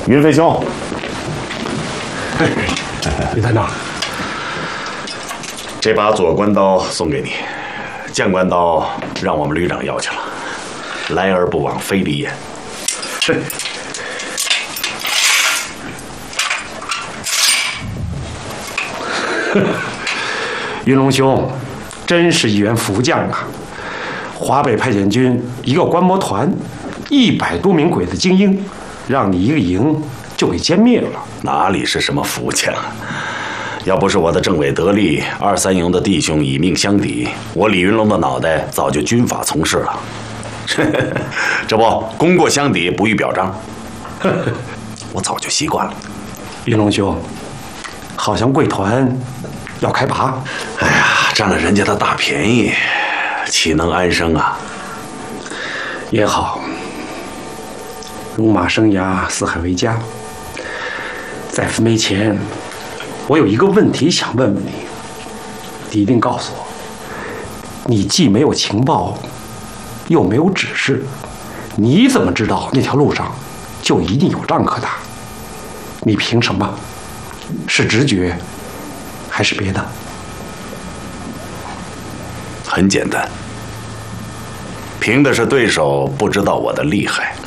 云飞兄， 李探长， 这把左关刀送给你，将关刀让我们旅长要去了。来而不往非礼也。 是。云龙兄，真是一员福将啊！华北派遣军一个观摩团，100多名鬼子精英，让你一个营就给歼灭了。 哪里是什么福将？要不是我的政委得力，2、3营的弟兄以命相抵，我李云龙的脑袋早就军法从事了。这不，功过相抵，不予表彰。我早就习惯了。 云龙兄，好像贵团要开拔。 哎呀，占了人家的大便宜，岂能安生啊？ 也好，戎马生涯，四海为家。在赴没前，我有一个问题想问问你，你一定告诉我。你既没有情报，又没有指示，你怎么知道那条路上就一定有仗可打？你凭什么？是直觉，还是别的？ 很简单，凭的是对手不知道我的厉害。